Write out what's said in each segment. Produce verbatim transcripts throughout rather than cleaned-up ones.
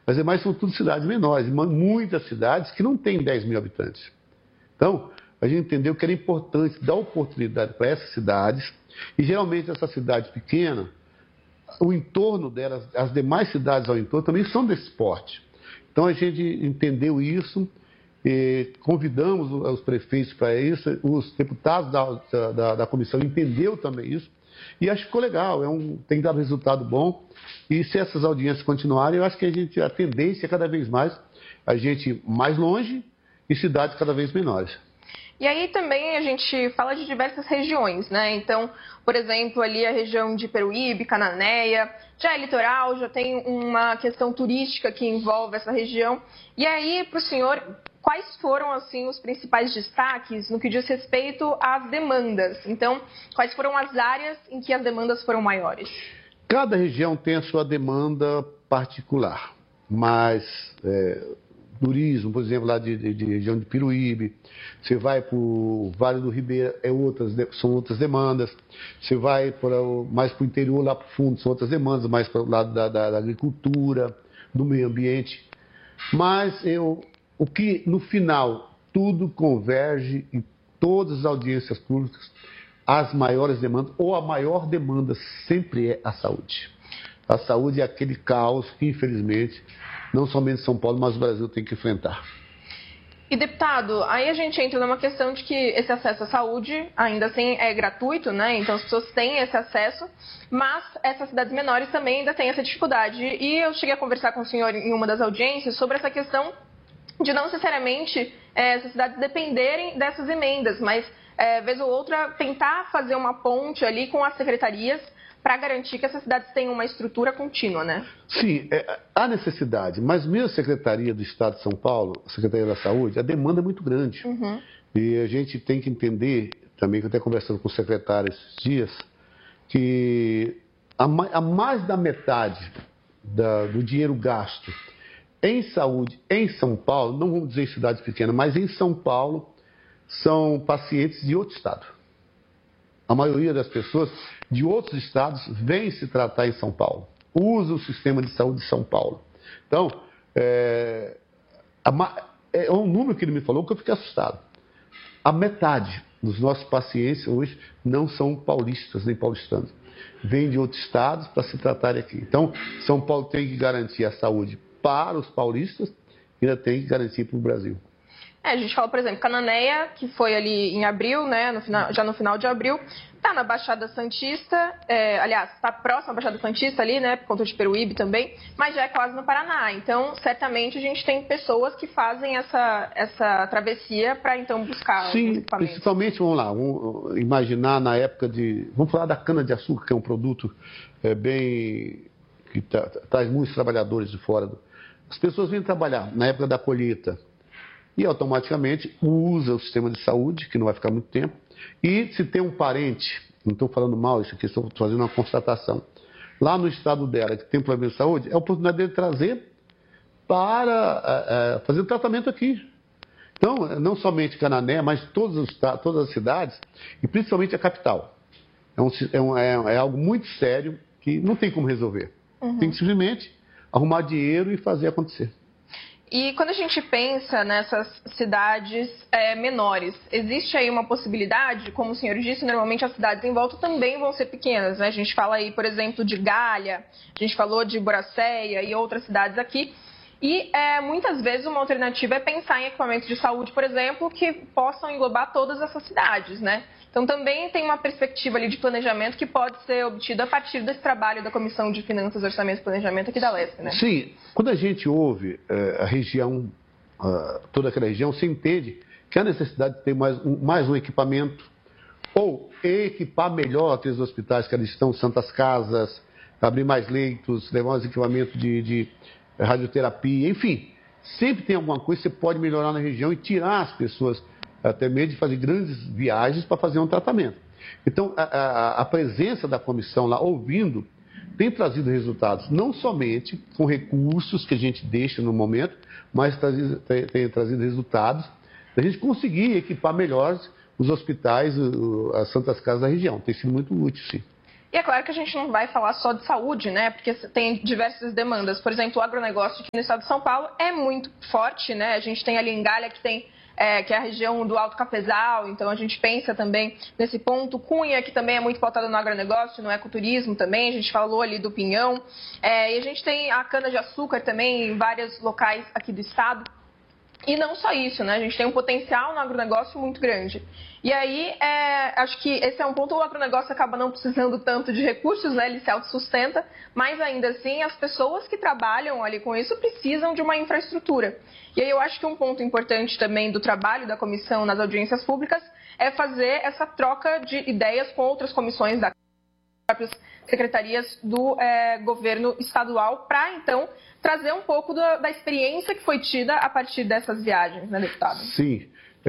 As demais são tudo cidades menores, muitas cidades que não têm dez mil habitantes. Então, a gente entendeu que era importante dar oportunidade para essas cidades, e geralmente essas cidades pequenas, o entorno delas, as demais cidades ao entorno também são desse porte. Então a gente entendeu isso, e convidamos os prefeitos para isso, os deputados da, da, da comissão entenderam também isso, e acho que ficou legal, é um, tem dado resultado bom, e se essas audiências continuarem, eu acho que a, gente, a tendência é cada vez mais a gente ir mais longe e cidades cada vez menores. E aí também a gente fala de diversas regiões, né? Então, por exemplo, ali a região de Peruíbe, Cananéia, já é litoral, já tem uma questão turística que envolve essa região. E aí, para o senhor, quais foram, assim, os principais destaques no que diz respeito às demandas? Então, quais foram as áreas em que as demandas foram maiores? Cada região tem a sua demanda particular, mas... É... turismo, por exemplo, lá de, de, de região de Peruíbe, você vai para o Vale do Ribeira, é outras, são outras demandas, você vai para o, mais para o interior, lá para o fundo, são outras demandas, mais para o lado da, da, da agricultura, do meio ambiente. Mas eu, o que, no final, tudo converge em todas as audiências públicas, as maiores demandas, ou a maior demanda sempre é a saúde. A saúde é aquele caos que, infelizmente, não somente São Paulo, mas o Brasil tem que enfrentar. E, deputado, aí a gente entra numa questão de que esse acesso à saúde ainda assim é gratuito, né? Então as pessoas têm esse acesso, mas essas cidades menores também ainda têm essa dificuldade. E eu cheguei a conversar com o senhor em uma das audiências sobre essa questão de não necessariamente é, essas cidades dependerem dessas emendas, mas, é, vez ou outra, tentar fazer uma ponte ali com as secretarias para garantir que essas cidades tenham uma estrutura contínua, né? Sim, é, há necessidade, mas mesmo a Secretaria do Estado de São Paulo, a Secretaria da Saúde, a demanda é muito grande. Uhum. E a gente tem que entender, também que eu até conversando com o secretário esses dias, que a, a mais da metade da, do dinheiro gasto em saúde em São Paulo, não vamos dizer em cidades pequenas, mas em São Paulo, são pacientes de outro estado. A maioria das pessoas de outros estados vem se tratar em São Paulo, usa o sistema de saúde de São Paulo. Então, é, a, é um número que ele me falou que eu fiquei assustado. A metade dos nossos pacientes hoje não são paulistas nem paulistanos. Vêm de outros estados para se tratarem aqui. Então, São Paulo tem que garantir a saúde para os paulistas e ainda tem que garantir para o Brasil. É, a gente fala, por exemplo, Cananéia, que foi ali em abril, né, no final, já no final de abril, está na Baixada Santista, é, aliás, está próximo à Baixada Santista ali, né, por conta de Peruíbe também, mas já é quase no Paraná. Então, certamente, a gente tem pessoas que fazem essa, essa travessia para, então, buscar Sim, os equipamentos. Principalmente, vamos lá, vamos imaginar na época de... Vamos falar da cana-de-açúcar, que é um produto é, bem... que tra traz muitos trabalhadores de fora. Do... As pessoas vêm trabalhar na época da colheita, e automaticamente usa o sistema de saúde, que não vai ficar muito tempo, e se tem um parente, não estou falando mal isso aqui, estou fazendo uma constatação, lá no estado dela, que tem problema de saúde, é a oportunidade dele trazer para uh, uh, fazer o tratamento aqui. Então, não somente Canané, mas todos os, todas as cidades, e principalmente a capital. É, um, é, um, é, é algo muito sério que não tem como resolver. Uhum. Tem que simplesmente arrumar dinheiro e fazer acontecer. E quando a gente pensa nessas cidades é, menores, existe aí uma possibilidade, como o senhor disse, normalmente as cidades em volta também vão ser pequenas, né? A gente fala aí, por exemplo, de Galha, a gente falou de Boracéia e outras cidades aqui. E é, muitas vezes uma alternativa é pensar em equipamentos de saúde, por exemplo, que possam englobar todas essas cidades, né? Então também tem uma perspectiva ali de planejamento que pode ser obtida a partir desse trabalho da Comissão de Finanças, Orçamento e Planejamento aqui da Leste, né? Sim, quando a gente ouve é, a região, uh, toda aquela região, você entende que há necessidade de ter mais um, mais um equipamento ou equipar melhor aqueles hospitais que ali estão, santas casas, abrir mais leitos, levar mais equipamento de, de radioterapia, enfim, sempre tem alguma coisa que você pode melhorar na região e tirar as pessoas até mesmo de fazer grandes viagens para fazer um tratamento. Então, a, a, a presença da comissão lá, ouvindo, tem trazido resultados, não somente com recursos que a gente deixa no momento, mas trazido, tem, tem trazido resultados da gente conseguir equipar melhor os hospitais, as santas casas da região. Tem sido muito útil, sim. E é claro que a gente não vai falar só de saúde, né? Porque tem diversas demandas. Por exemplo, o agronegócio aqui no estado de São Paulo é muito forte, né? A gente tem ali em Galha, que tem é, que é a região do Alto Cafezal, então a gente pensa também nesse ponto. Cunha, que também é muito pautada no agronegócio, no ecoturismo também, a gente falou ali do pinhão. É, e a gente tem a cana-de-açúcar também em vários locais aqui do estado. E não só isso, né? A gente tem um potencial no agronegócio muito grande. E aí, é, acho que esse é um ponto, o agronegócio acaba não precisando tanto de recursos, né? Ele se autossustenta, mas ainda assim as pessoas que trabalham ali com isso precisam de uma infraestrutura. E aí eu acho que um ponto importante também do trabalho da comissão nas audiências públicas é fazer essa troca de ideias com outras comissões da próprias secretarias do é, governo estadual para, então, trazer um pouco da, da experiência que foi tida a partir dessas viagens, né, deputado? Sim,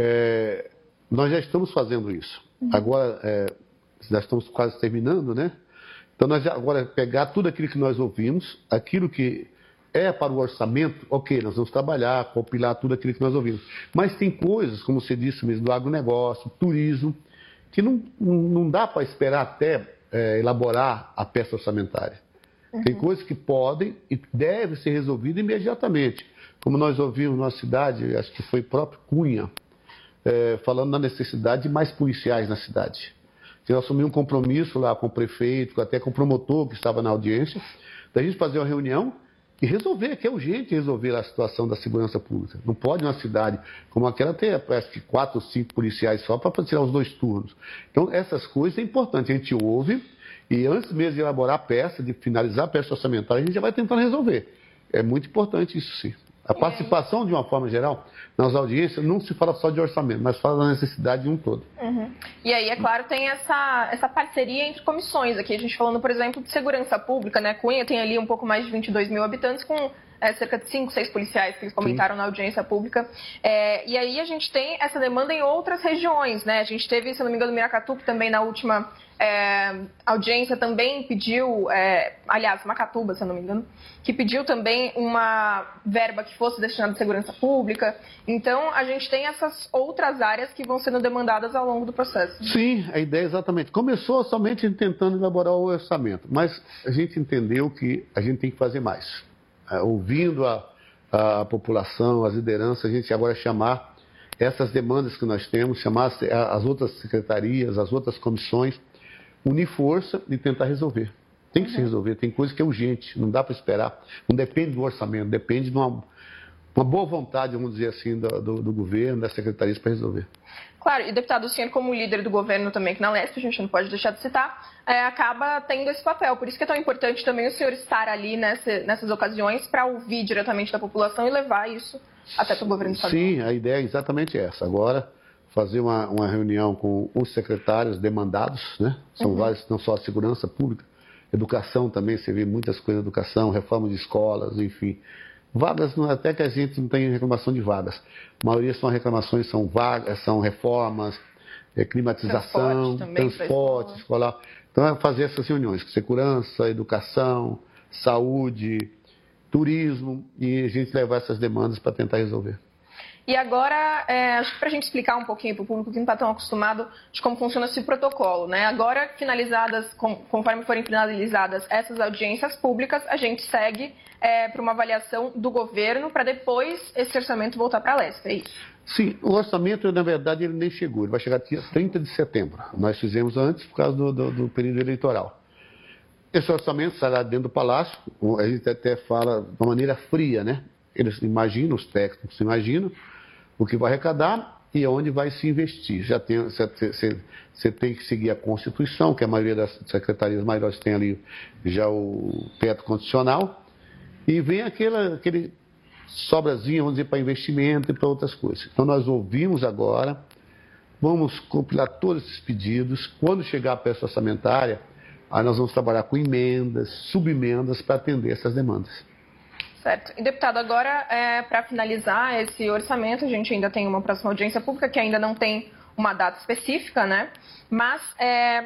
é, nós já estamos fazendo isso. Uhum. Agora, é, já estamos quase terminando, né? Então, nós já, agora, pegar tudo aquilo que nós ouvimos, aquilo que é para o orçamento, ok, nós vamos trabalhar, compilar tudo aquilo que nós ouvimos. Mas tem coisas, como você disse mesmo, do agronegócio, turismo, que não, não dá para esperar até é, elaborar a peça orçamentária. Uhum. Tem coisas que podem e devem ser resolvidas imediatamente. Como nós ouvimos na cidade, acho que foi o próprio Cunha, é, falando da necessidade de mais policiais na cidade. Eu assumi um compromisso lá com o prefeito, até com o promotor que estava na audiência, da gente fazer uma reunião e resolver, que é urgente resolver a situação da segurança pública. Não pode uma cidade como aquela ter, parece que, quatro ou cinco policiais só para tirar os dois turnos. Então, essas coisas é importante. A gente ouve e antes mesmo de elaborar a peça, de finalizar a peça orçamentária, a gente já vai tentando resolver. É muito importante isso, sim. A participação, de uma forma geral, nas audiências, não se fala só de orçamento, mas fala da necessidade de um todo. Uhum. E aí, é claro, tem essa, essa parceria entre comissões. Aqui a gente falando, por exemplo, de segurança pública, né? Cunha tem ali um pouco mais de vinte e dois mil habitantes, com é, cerca de cinco, seis policiais que eles comentaram Sim. na audiência pública. É, e aí a gente tem essa demanda em outras regiões, né? A gente teve, se não me engano, Miracatu, que também na última é, audiência também pediu, é, aliás, Macatuba, se eu não me engano, que pediu também uma verba que fosse destinada à segurança pública. Então, a gente tem essas outras áreas que vão sendo demandadas ao longo do processo. Sim, a ideia é exatamente. Começou somente tentando elaborar o orçamento, mas a gente entendeu que a gente tem que fazer mais. É, ouvindo a, a população, as lideranças, a gente agora chamar essas demandas que nós temos, chamar as, as outras secretarias, as outras comissões, unir força e tentar resolver. Tem que uhum. se resolver, tem coisa que é urgente, não dá para esperar. Não depende do orçamento, depende de uma, uma boa vontade, vamos dizer assim, do, do, do governo, das secretarias para resolver. Claro, e deputado, o senhor como líder do governo também aqui na Lesp, a gente não pode deixar de citar, é, acaba tendo esse papel. Por isso que é tão importante também o senhor estar ali nessa, nessas ocasiões para ouvir diretamente da população e levar isso até para o governo estadual. Sim, a ideia é exatamente essa. Agora, fazer uma, uma reunião com os secretários demandados, né? São uhum. vários, não só a segurança pública, educação também, você vê muitas coisas de educação, reforma de escolas, enfim. Vagas, até que a gente não tem reclamação de vagas. A maioria são reclamações, são vagas, são reformas, é, climatização, transporte, também, transporte escolar. Então é fazer essas reuniões, segurança, educação, saúde, turismo, e a gente levar essas demandas para tentar resolver. E agora, é, acho que para a gente explicar um pouquinho para o público que não está tão acostumado de como funciona esse protocolo, né? Agora, finalizadas, com, conforme forem finalizadas essas audiências públicas, a gente segue é, para uma avaliação do governo para depois esse orçamento voltar para a Lesp, é isso? Sim, o orçamento, na verdade, ele nem chegou, ele vai chegar dia trinta de setembro. Nós fizemos antes por causa do, do, do período eleitoral. Esse orçamento será dentro do Palácio, a gente até fala de uma maneira fria, né? Eles imaginam, os técnicos imaginam o que vai arrecadar e onde vai se investir. Já tem, você, você tem que seguir a Constituição, que a maioria das secretarias maiores tem ali já o teto constitucional, e vem aquela, aquele sobrazinho, vamos dizer, para investimento e para outras coisas. Então nós ouvimos agora, vamos compilar todos esses pedidos. Quando chegar a peça orçamentária, aí nós vamos trabalhar com emendas, subemendas para atender essas demandas. Certo. E, deputado, agora, é, para finalizar esse orçamento, a gente ainda tem uma próxima audiência pública que ainda não tem uma data específica, né? Mas é,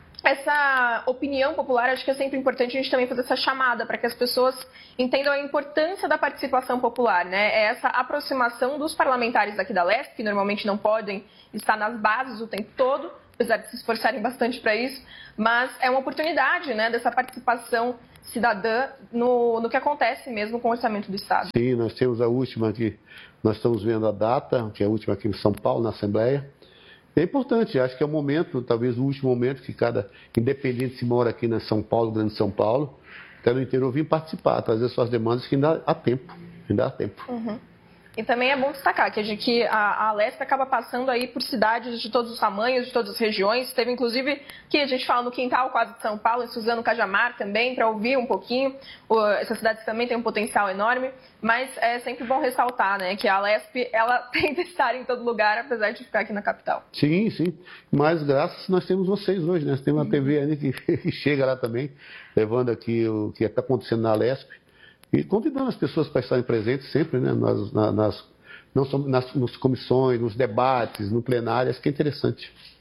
essa opinião popular, acho que é sempre importante a gente também fazer essa chamada para que as pessoas entendam a importância da participação popular, né? É essa aproximação dos parlamentares daqui da Lesp, que normalmente não podem estar nas bases o tempo todo, apesar de se esforçarem bastante para isso, mas é uma oportunidade, né, dessa participação cidadã no, no que acontece mesmo com o orçamento do Estado. Sim, nós temos a última aqui, nós estamos vendo a data, que é a última aqui em São Paulo, na Assembleia. É importante, acho que é o momento, talvez o último momento que cada independente se mora aqui na São Paulo, Grande São Paulo, até no interior, vir participar, trazer suas demandas, que ainda há tempo, ainda há tempo. Uhum. E também é bom destacar que a, que a, a Alesp acaba passando aí por cidades de todos os tamanhos, de todas as regiões. Teve, inclusive, que a gente fala no quintal quase de São Paulo, em Suzano Cajamar também, para ouvir um pouquinho. O, essas cidades também têm um potencial enorme, mas é sempre bom ressaltar, né, que a Alesp, ela tenta estar em todo lugar, apesar de ficar aqui na capital. Sim, sim. Mas graças nós temos vocês hoje, né? Nós temos uma T V ali que, que chega lá também, levando aqui o que está acontecendo na Alesp. E convidando as pessoas para estarem presentes sempre, né, nas, nas, não só nas, nas comissões, nos debates, no plenário, acho que é interessante.